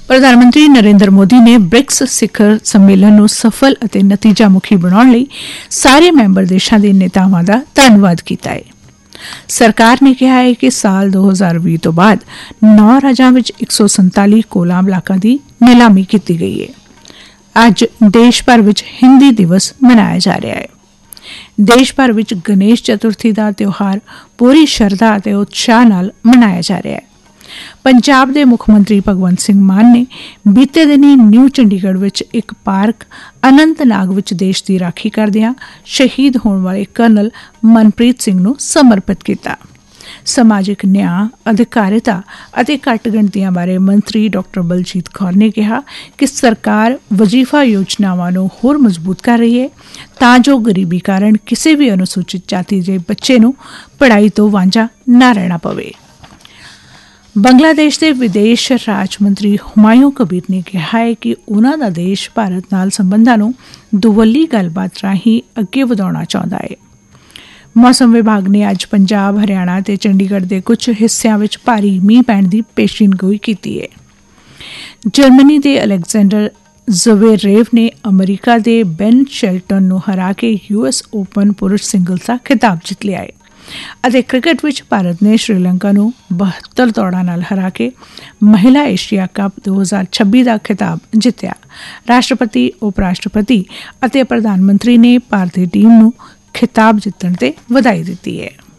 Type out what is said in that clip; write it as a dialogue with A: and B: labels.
A: प्रधानमंत्री नरेंद्र मोदी ने ब्रिक्स शिखर सम्मेलन ਨੂੰ सफल ਅਤੇ ਨਤੀਜਾ ਮੁਖੀ ਬਣਾਉਣ ਲਈ ਸਾਰੇ ਮੈਂਬਰ ਦੇਸ਼ਾਂ ਦੇ ਨੇਤਾਵਾਂ ਦਾ ਧੰਨਵਾਦ ਕੀਤਾ ਹੈ। ਸਰਕਾਰ ਨੇ ਕਿਹਾ ਹੈ ਕਿ ਸਾਲ 2020 ਤੋਂ ਬਾਅਦ 9 ਰਾਜਾਂ ਵਿੱਚ 147 ਕੋਲਾ ਬਲਾਕਾਂ ਦੀ ਨਿਲਾਮੀ ਕੀਤੀ ਗਈ ਹੈ। ਅੱਜ ਦੇਸ਼ ਭਰ ਵਿੱਚ ਹਿੰਦੀ ਦਿਵਸ ਮਨਾਇਆ ਜਾ ਰਿਹਾ ਹੈ। ਦੇਸ਼ ਭਰ ਵਿੱਚ ਗਣੇਸ਼ ਚਤੁਰਥੀ ਦਾ ਤਿਉਹਾਰ ਪੂਰੀ ਸ਼ਰਧਾ ਅਤੇ ਉਤਸ਼ਾਹ ਨਾਲ ਮਨਾਇਆ ਜਾ ਰਿਹਾ ਹੈ। ਪੰਜਾਬ ਦੇ ਮੁੱਖ ਮੰਤਰੀ ਭਗਵੰਤ ਸਿੰਘ ਮਾਨ ਨੇ ਬੀਤੇ ਦਿਨੀ ਨਿਊ ਚੰਡੀਗੜ੍ਹ ਵਿੱਚ ਇੱਕ ਪਾਰਕ ਅਨੰਤਨਾਗ ਵਿੱਚ ਦੇਸ਼ ਦੀ ਰਾਖੀ ਕਰਦਿਆਂ ਸ਼ਹੀਦ ਹੋਣ ਵਾਲੇ ਕਰਨਲ ਮਨਪ੍ਰੀਤ ਸਿੰਘ ਨੂੰ ਸਮਰਪਿਤ ਕੀਤਾ। ਸਮਾਜਿਕ ਨਿਆਂ, ਅਧਿਕਾਰਿਤਾ ਅਤੇ ਘੱਟ ਗਿਣਤੀਆਂ ਬਾਰੇ ਮੰਤਰੀ ਡਾਕਟਰ ਬਲਜੀਤ ਕੌਰ ਨੇ ਕਿਹਾ ਕਿ ਸਰਕਾਰ ਵਜ਼ੀਫਾ ਯੋਜਨਾਵਾਂ ਨੂੰ ਹੋਰ ਮਜ਼ਬੂਤ ਕਰ ਰਹੀ ਹੈ ਤਾਂ ਜੋ ਗਰੀਬੀ ਕਾਰਨ ਕਿਸੇ ਵੀ ਅਨੁਸੂਚਿਤ ਜਾਤੀ ਦੇ ਬੱਚੇ ਨੂੰ ਪੜ੍ਹਾਈ ਤੋਂ ਵਾਂਝਾ ਨਾ ਰਹਿਣਾ ਪਵੇ। ਬੰਗਲਾਦੇਸ਼ ਦੇ ਵਿਦੇਸ਼ ਰਾਜ ਮੰਤਰੀ ਹੁਮਾਯੂੰ ਕਬੀਰ ਨੇ ਕਿਹਾ ਹੈ ਕਿ ਉਨ੍ਹਾਂ ਦਾ ਦੇਸ਼ ਭਾਰਤ ਨਾਲ ਸੰਬੰਧਾਂ ਨੂੰ ਦੁਵੱਲੀ ਗੱਲਬਾਤ ਰਾਹੀਂ ਅੱਗੇ ਵਧਾਉਣਾ ਚਾਹੁੰਦਾ ਹੈ। ਮੌਸਮ ਵਿਭਾਗ ਨੇ ਅੱਜ ਪੰਜਾਬ, ਹਰਿਆਣਾ ਅਤੇ ਚੰਡੀਗੜ੍ਹ ਦੇ ਕੁਝ ਹਿੱਸਿਆਂ ਵਿੱਚ ਭਾਰੀ ਮੀਂਹ ਪੈਣ ਦੀ ਪੇਸ਼ੀਨਗੋਈ ਕੀਤੀ ਹੈ। ਜਰਮਨੀ ਦੇ ਅਲੈਗਜ਼ੈਂਡਰ ਜ਼ਵੇਰੇਵ ਨੇ ਅਮਰੀਕਾ ਦੇ ਬੈਨ ਸ਼ੈਲਟਨ ਨੂੰ ਹਰਾ ਕੇ US ਓਪਨ ਪੁਰਸ਼ ਸਿੰਗਲਜ਼ ਦਾ ਖਿਤਾਬ ਜਿੱਤ ਲਿਆ ਹੈ ਅਤੇ ਕ੍ਰਿਕਟ ਵਿੱਚ ਭਾਰਤ ਨੇ ਸ਼੍ਰੀਲੰਕਾ ਨੂੰ 72 ਦੌੜਾਂ ਨਾਲ ਹਰਾ ਕੇ ਮਹਿਲਾ ਏਸ਼ੀਆ ਕੱਪ 2026 ਦਾ ਖਿਤਾਬ ਜਿੱਤਿਆ। ਰਾਸ਼ਟਰਪਤੀ, ਉਪ ਰਾਸ਼ਟਰਪਤੀ ਅਤੇ ਪ੍ਰਧਾਨ ਮੰਤਰੀ ਨੇ ਭਾਰਤੀ ਟੀਮ ਨੂੰ ਖਿਤਾਬ ਜਿੱਤਣ ਤੇ ਵਧਾਈ ਦਿੱਤੀ ਹੈ।